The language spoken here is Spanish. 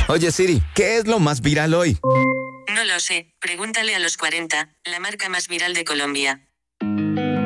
Oye Siri, ¿qué es lo más viral hoy? No lo sé, pregúntale a los 40, la marca más viral de Colombia.